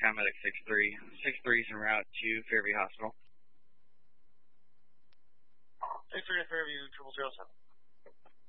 paramedic 6-3. 6-3 is en route to Fairview Hospital. 6-3 to Fairview, 0007.